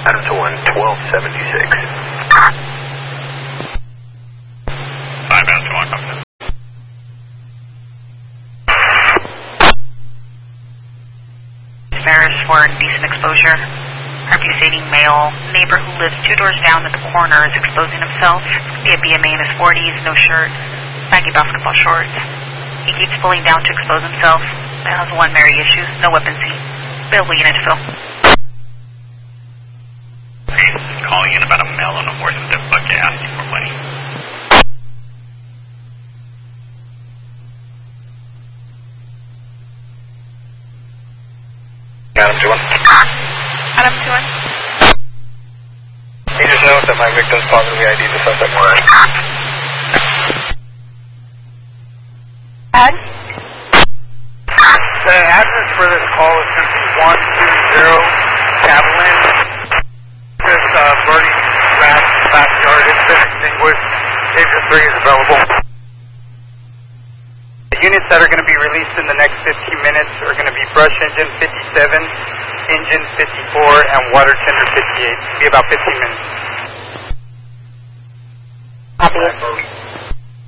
Adam to 1, 1276. 5 Adam to 1, copy that. Maris for indecent exposure. Repudiating male. Neighbor who lives 2 doors down at the corner is exposing himself. Be a BMA in his 40s, no shirt, baggy basketball shorts. He keeps pulling down to expose himself. Has 1 Mary issue, no weapons seen. Available unit to fill. Calling in about a male on a horse with a bucket asking for money. Adam to 1. Adam to 1. He just knows that my victim's positively ID'd the suspect more. Ed? The address for this call is simply 120 Catalan. This burning grass backyard has been extinguished. Agent 3 is available. The units that are going to be released in the next 15 minutes are going to be brush engine 57, engine 54, and water tender 58. It'll be about 15 minutes.